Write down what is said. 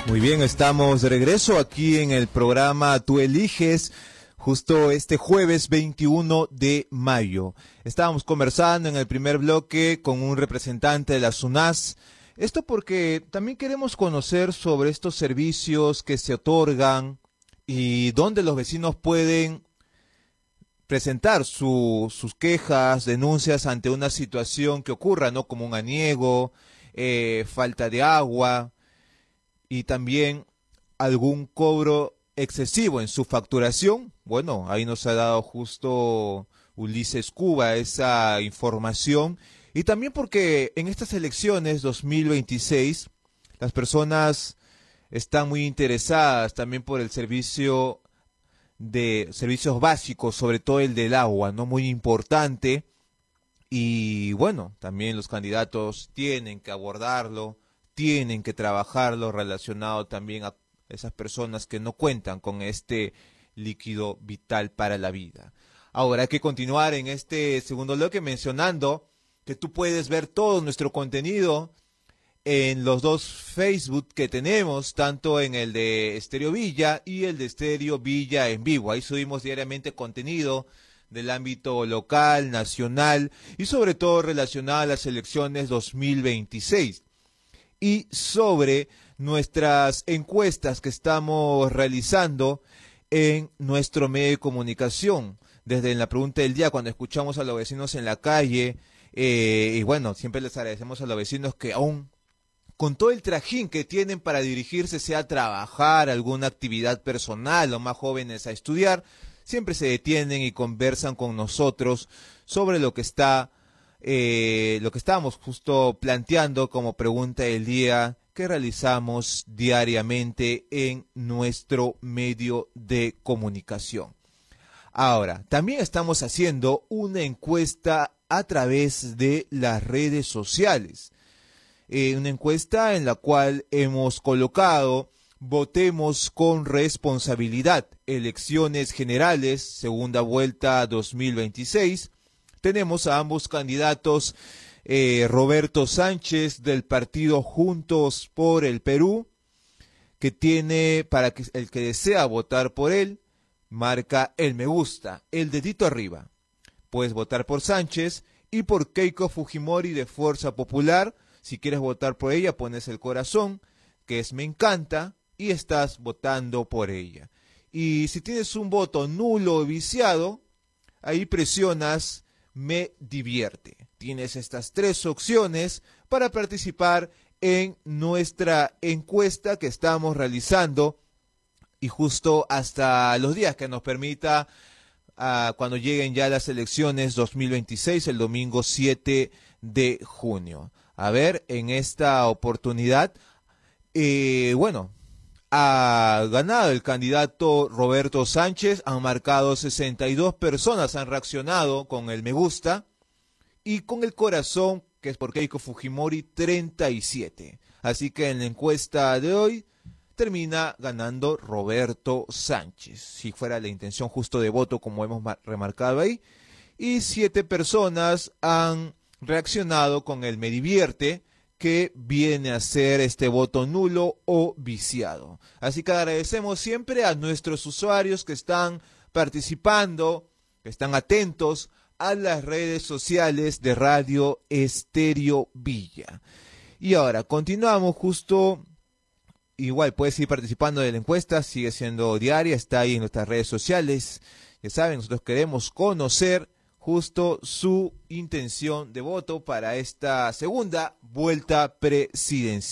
Muy bien, estamos de regreso aquí en el programa Tú Eliges, justo este jueves 21 de mayo. Estábamos conversando en el primer bloque con un representante de la SUNAS. Esto porque también queremos conocer sobre estos servicios que se otorgan y dónde los vecinos pueden presentar sus quejas, denuncias ante una situación que ocurra, ¿no? Como un aniego, falta de agua y también algún cobro excesivo en su facturación. Bueno, ahí nos ha dado justo Ulises Cuba esa información. Y también porque en estas elecciones 2026 las personas están muy interesadas también por el servicio de servicios básicos, sobre todo el del agua, ¿no? Muy importante. Y bueno, también los candidatos tienen que abordarlo, tienen que trabajarlo relacionado también a esas personas que no cuentan con este líquido vital para la vida. Ahora hay que continuar en este segundo bloque mencionando que tú puedes ver todo nuestro contenido en los dos Facebook que tenemos, tanto en el de Estéreo Villa y el de Estéreo Villa en vivo. Ahí subimos diariamente contenido del ámbito local, nacional y sobre todo relacionado a las elecciones 2026. Y sobre nuestras encuestas que estamos realizando en nuestro medio de comunicación. Desde la pregunta del día, cuando escuchamos a los vecinos en la calle, y bueno, siempre les agradecemos a los vecinos que aún con todo el trajín que tienen para dirigirse, sea a trabajar, alguna actividad personal, los más jóvenes a estudiar, siempre se detienen y conversan con nosotros sobre lo que estábamos justo planteando como pregunta del día que realizamos diariamente en nuestro medio de comunicación. Ahora, también estamos haciendo una encuesta a través de las redes sociales. Una encuesta en la cual hemos colocado votemos con responsabilidad, elecciones generales, segunda vuelta 2026. Tenemos a ambos candidatos, Roberto Sánchez del partido Juntos por el Perú, que tiene, para que el que desea votar por él, marca el me gusta, el dedito arriba. Puedes votar por Sánchez y por Keiko Fujimori de Fuerza Popular. Si quieres votar por ella, pones el corazón, que es me encanta, y estás votando por ella. Y si tienes un voto nulo o viciado, ahí presionas me divierte. Tienes estas tres opciones para participar en nuestra encuesta que estamos realizando y justo hasta los días que nos permita cuando lleguen ya las elecciones 2026, el domingo 7 de junio. A ver, en esta oportunidad, ha ganado el candidato Roberto Sánchez, han marcado 62 personas, han reaccionado con el me gusta, y con el corazón, que es por Keiko Fujimori, 37. Así que en la encuesta de hoy termina ganando Roberto Sánchez, si fuera la intención justo de voto como hemos remarcado ahí, y 7 personas han reaccionado con el me divierte, que viene a ser este voto nulo o viciado. Así que agradecemos siempre a nuestros usuarios que están participando, que están atentos a las redes sociales de Radio Estéreo Villa. Y ahora continuamos justo, igual puedes ir participando de la encuesta, sigue siendo diaria, está ahí en nuestras redes sociales. Ya saben, nosotros queremos conocer justo su intención de voto para esta segunda vuelta presidencial.